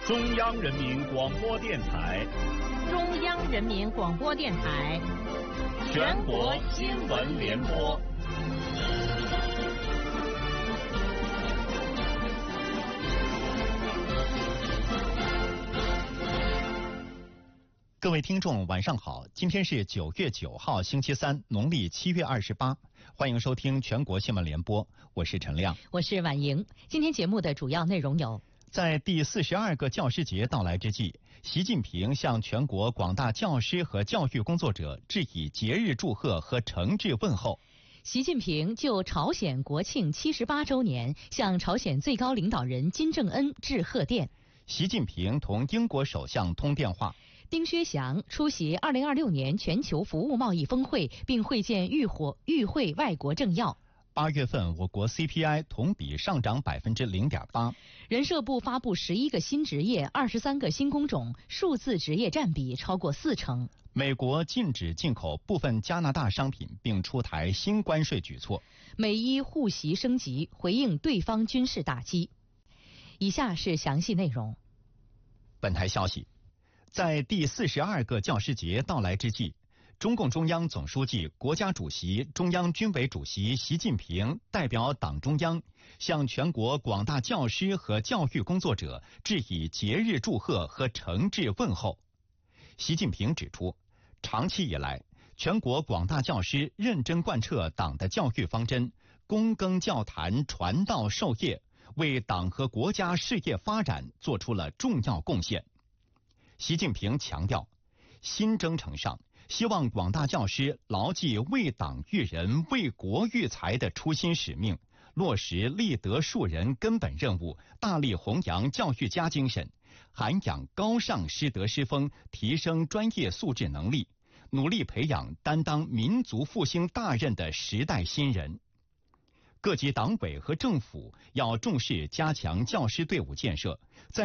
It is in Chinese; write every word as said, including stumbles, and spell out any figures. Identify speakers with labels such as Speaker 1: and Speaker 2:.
Speaker 1: 中央人民广播电台，
Speaker 2: 中央人民广播电台，
Speaker 1: 全国新闻联播。
Speaker 3: 各位听众，晚上好！今天是九月九号，星期三，农历七月二十八。欢迎收听全国新闻联播，我是陈亮，
Speaker 2: 我是婉莹。今天节目的主要内容有：
Speaker 3: 在第四十二个教师节到来之际，习近平向全国广大教师和教育工作者致以节日祝贺和诚挚问候。
Speaker 2: 习近平就朝鲜国庆七十八周年向朝鲜最高领导人金正恩致贺电。
Speaker 3: 习近平同英国首相通电话。
Speaker 2: 丁薛祥出席二零二六年全球服务贸易峰会，并会见与会与会外国政要。
Speaker 3: 八月份我国 C P I 同比上涨百分之零点八。
Speaker 2: 人社部发布十一个新职业、二十三个新工种，数字职业占比超过四成。
Speaker 3: 美国禁止进口部分加拿大商品，并出台新关税举措。
Speaker 2: 美伊互袭升级，回应对方军事打击。以下是详细内容。
Speaker 3: 本台消息。在第四十二个教师节到来之际，中共中央总书记、国家主席、中央军委主席习近平代表党中央向全国广大教师和教育工作者致以节日祝贺和诚挚问候。习近平指出，长期以来，全国广大教师认真贯彻党的教育方针，躬耕教坛，传道授业，为党和国家事业发展做出了重要贡献。习近平强调，新征程上，希望广大教师牢记为党育人、为国育才的初心使命，落实立德树人根本任务，大力弘扬教育家精神，涵养高尚师德师风，提升专业素质能力，努力培养担当民族复兴大任的时代新人。各级党委和政府要重视加强教师队伍建设，在